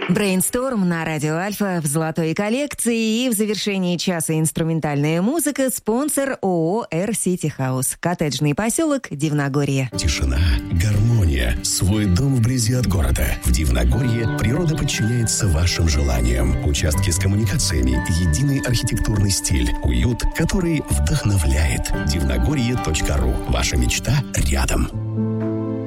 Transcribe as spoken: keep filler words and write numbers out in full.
Брейнсторм на радио Альфа в золотой коллекции, и в завершении часа инструментальная музыка, спонсор ООО «Эр Сити Хаус», коттеджный поселок Дивногорье. Тишина, гармония, свой дом вблизи от города. В Дивногорье природа подчиняется вашим желаниям. Участки с коммуникациями, единый архитектурный стиль, уют, который вдохновляет. дивногорье точка ру. Ваша мечта рядом.